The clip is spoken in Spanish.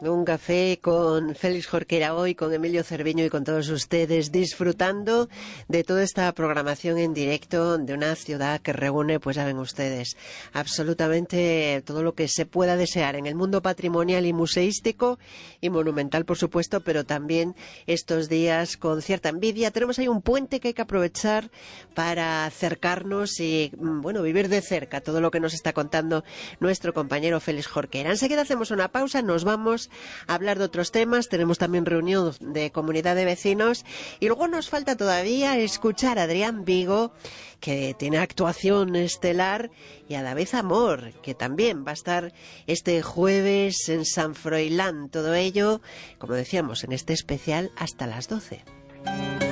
Un café con Félix Jorquera hoy, con Emilio Cerviño y con todos ustedes, disfrutando de toda esta programación en directo de una ciudad que reúne, pues ya ven ustedes, absolutamente todo lo que se pueda desear en el mundo patrimonial y museístico y monumental, por supuesto, pero también estos días con cierta envidia. Tenemos ahí un puente que hay que aprovechar para acercarnos y, bueno, vivir de cerca todo lo que nos está contando nuestro compañero Félix Jorquera. Enseguida hacemos una pausa, nos vamos a hablar de otros temas, tenemos también reunión de comunidad de vecinos y luego nos falta todavía escuchar a Adrián Vigo, que tiene actuación estelar, y a David Amor, que también va a estar este jueves en San Froilán. Todo ello, como decíamos, en este especial hasta las 12.